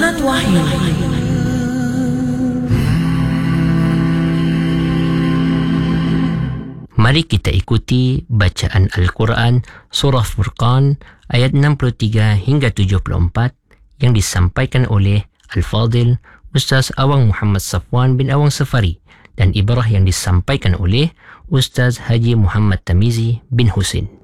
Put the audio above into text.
Renungan Wahyu. Mari kita ikuti bacaan Al-Quran Surah Furqan ayat 63 hingga 74 yang disampaikan oleh Al-Fadil Ustaz Awang Muhammad Safwan bin Awang Safari dan ibrah yang disampaikan oleh Ustaz Haji Muhammad Tamizi bin Husin.